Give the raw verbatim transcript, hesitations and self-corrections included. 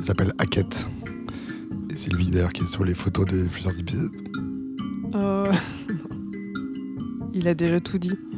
Il s'appelle Hackett. Et c'est lui d'ailleurs qui est sur les photos de plusieurs épisodes. Oh. Il a déjà tout dit.